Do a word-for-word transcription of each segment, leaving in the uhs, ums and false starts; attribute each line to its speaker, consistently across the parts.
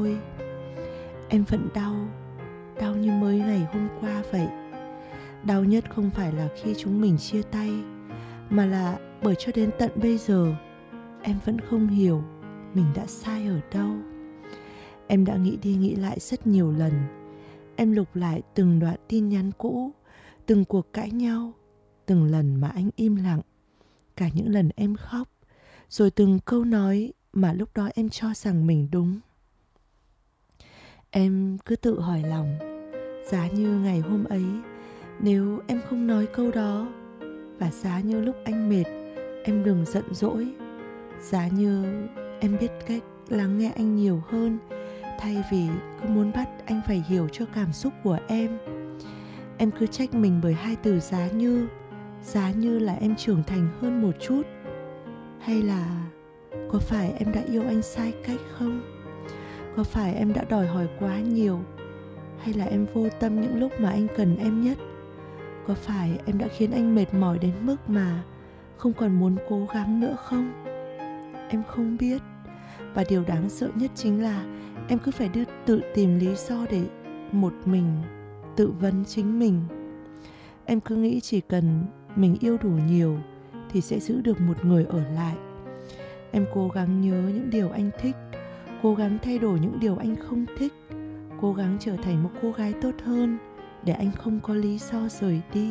Speaker 1: thôi. Em vẫn đau, đau như mới ngày hôm qua vậy. Đau nhất không phải là khi chúng mình chia tay, mà là bởi cho đến tận bây giờ em vẫn không hiểu mình đã sai ở đâu. Em đã nghĩ đi nghĩ lại rất nhiều lần. Em lục lại từng đoạn tin nhắn cũ, từng cuộc cãi nhau, từng lần mà anh im lặng, cả những lần em khóc, rồi từng câu nói mà lúc đó em cho rằng mình đúng. Em cứ tự hỏi lòng, giá như ngày hôm ấy nếu em không nói câu đó, và giá như lúc anh mệt em đừng giận dỗi, giá như em biết cách lắng nghe anh nhiều hơn thay vì cứ muốn bắt anh phải hiểu cho cảm xúc của em. Em cứ trách mình bởi hai từ giá như. Giá như là em trưởng thành hơn một chút, hay là có phải em đã yêu anh sai cách không? Có phải em đã đòi hỏi quá nhiều, hay là em vô tâm những lúc mà anh cần em nhất? Có phải em đã khiến anh mệt mỏi đến mức mà không còn muốn cố gắng nữa không? Em không biết. Và điều đáng sợ nhất chính là em cứ phải đưa tự tìm lý do để một mình tự vấn chính mình. Em cứ nghĩ chỉ cần mình yêu đủ nhiều thì sẽ giữ được một người ở lại. Em cố gắng nhớ những điều anh thích, cố gắng thay đổi những điều anh không thích, cố gắng trở thành một cô gái tốt hơn để anh không có lý do rời đi.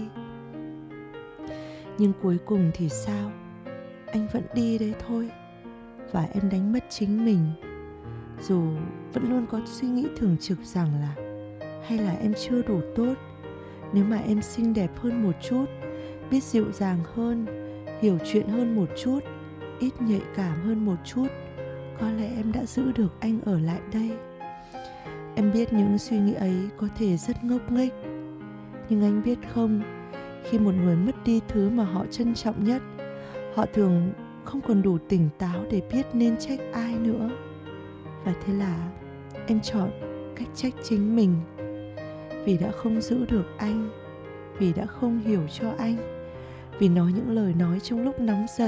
Speaker 1: Nhưng cuối cùng thì sao? Anh vẫn đi đấy thôi. Và em đánh mất chính mình. Dù vẫn luôn có suy nghĩ thường trực rằng là hay là em chưa đủ tốt. Nếu mà em xinh đẹp hơn một chút, biết dịu dàng hơn, hiểu chuyện hơn một chút, ít nhạy cảm hơn một chút, có lẽ em đã giữ được anh ở lại đây. Em biết những suy nghĩ ấy có thể rất ngốc nghếch, nhưng anh biết không, khi một người mất đi thứ mà họ trân trọng nhất, họ thường không còn đủ tỉnh táo để biết nên trách ai nữa. Và thế là em chọn cách trách chính mình, vì đã không giữ được anh, vì đã không hiểu cho anh, vì nói những lời nói trong lúc nóng giận.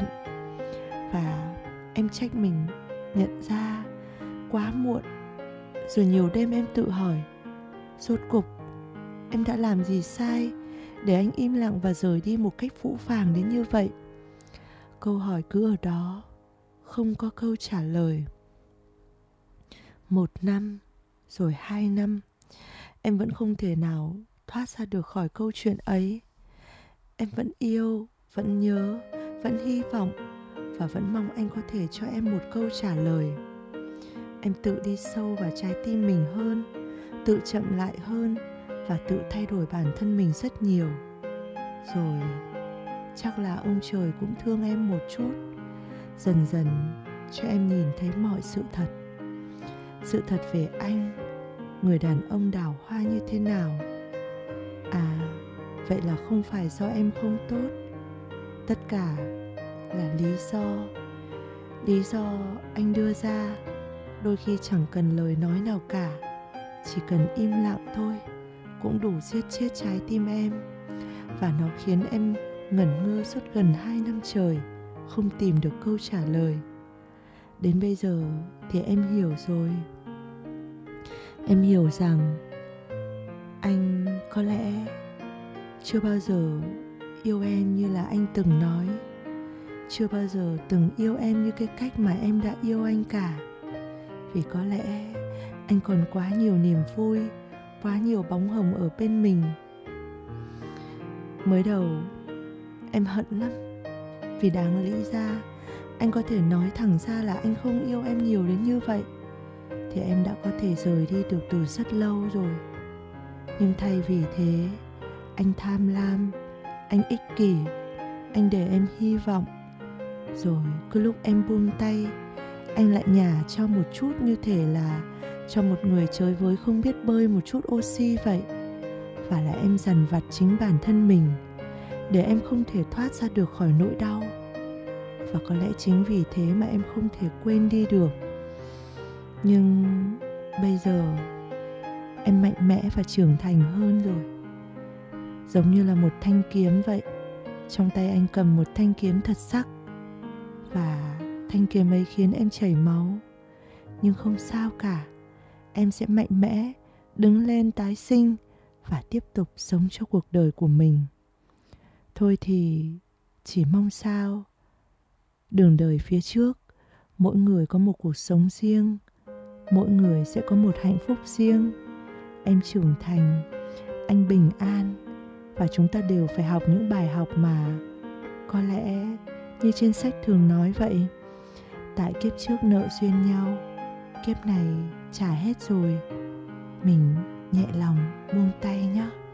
Speaker 1: Và em trách mình nhận ra quá muộn. Rồi nhiều đêm em tự hỏi, rốt cục em đã làm gì sai để anh im lặng và rời đi một cách phũ phàng đến như vậy? Câu hỏi cứ ở đó, không có câu trả lời. Một năm, rồi hai năm, em vẫn không thể nào thoát ra được khỏi câu chuyện ấy. Em vẫn yêu, vẫn nhớ, vẫn hy vọng và vẫn mong anh có thể cho em một câu trả lời. Em tự đi sâu vào trái tim mình hơn, tự chậm lại hơn và tự thay đổi bản thân mình rất nhiều. Rồi chắc là ông trời cũng thương em một chút, dần dần cho em nhìn thấy mọi sự thật. Sự thật về anh, người đàn ông đào hoa như thế nào. À, vậy là không phải do em không tốt. Tất cả là lý do. Lý do anh đưa ra đôi khi chẳng cần lời nói nào cả, chỉ cần im lặng thôi cũng đủ giết chết trái tim em. Và nó khiến em ngẩn ngơ suốt gần hai năm trời, không tìm được câu trả lời. Đến bây giờ thì em hiểu rồi. Em hiểu rằng anh có lẽ chưa bao giờ yêu em như là anh từng nói, chưa bao giờ từng yêu em như cái cách mà em đã yêu anh cả. Vì có lẽ anh còn quá nhiều niềm vui, quá nhiều bóng hồng ở bên mình. Mới đầu em hận lắm, vì đáng lý ra anh có thể nói thẳng ra là anh không yêu em nhiều đến như vậy, thì em đã có thể rời đi được từ rất lâu rồi. Nhưng thay vì thế, anh tham lam, anh ích kỷ, anh để em hy vọng. Rồi cứ lúc em buông tay, anh lại nhả cho một chút, như thể là cho một người chơi với không biết bơi một chút oxy vậy. Và là em dằn vặt chính bản thân mình, để em không thể thoát ra được khỏi nỗi đau. Và có lẽ chính vì thế mà em không thể quên đi được. Nhưng bây giờ em mạnh mẽ và trưởng thành hơn rồi. Giống như là một thanh kiếm vậy. Trong tay anh cầm một thanh kiếm thật sắc, và thanh kiếm ấy khiến em chảy máu. Nhưng không sao cả, em sẽ mạnh mẽ đứng lên tái sinh và tiếp tục sống cho cuộc đời của mình. Thôi thì chỉ mong sao đường đời phía trước, mỗi người có một cuộc sống riêng, mỗi người sẽ có một hạnh phúc riêng. Em trưởng thành, anh bình an, và chúng ta đều phải học những bài học mà có lẽ như trên sách thường nói vậy: tại kiếp trước nợ duyên nhau, kiếp này trả hết rồi, mình nhẹ lòng buông tay nhé.